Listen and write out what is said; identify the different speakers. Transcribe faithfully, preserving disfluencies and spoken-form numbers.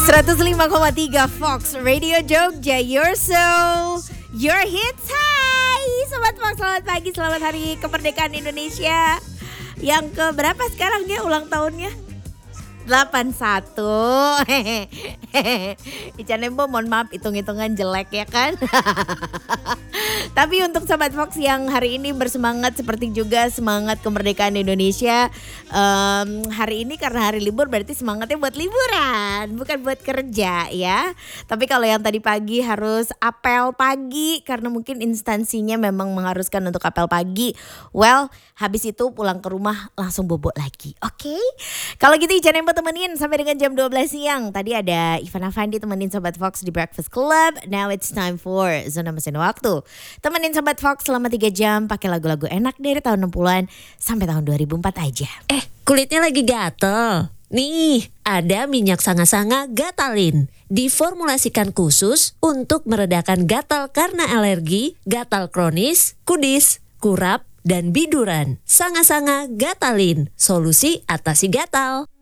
Speaker 1: seratus lima koma tiga Fox Radio Jogja, your soul, your hits. Hai Sobat Fox, selamat pagi, selamat hari kemerdekaan Indonesia. Yang ke berapa sekarang dia ulang tahunnya? delapan puluh satu. Ica Nembo mohon maaf hitung-hitungan jelek ya kan. Tapi untuk Sobat Fox yang hari ini bersemangat seperti juga semangat kemerdekaan Indonesia, um, hari ini karena hari libur berarti semangatnya buat liburan, bukan buat kerja ya. Tapi kalau yang tadi pagi harus apel pagi karena mungkin instansinya memang mengharuskan untuk apel pagi, well habis itu pulang ke rumah langsung bobok lagi. Oke, okay? Kalau gitu Ica Nembo temenin sampai dengan jam dua belas siang. Tadi ada Ivan Afandi temenin Sobat Fox di Breakfast Club. Now it's time for Zona Mesin Waktu. Temenin Sobat Fox selama tiga jam pakai lagu-lagu enak dari tahun enam puluhan sampai tahun dua ribu empat aja.
Speaker 2: Eh, kulitnya lagi gatel. Nih, ada minyak sanga-sanga Gatalin. Diformulasikan khusus untuk meredakan gatal karena alergi, gatal kronis, kudis, kurap, dan biduran. Sanga-sanga Gatalin, solusi atasi gatal.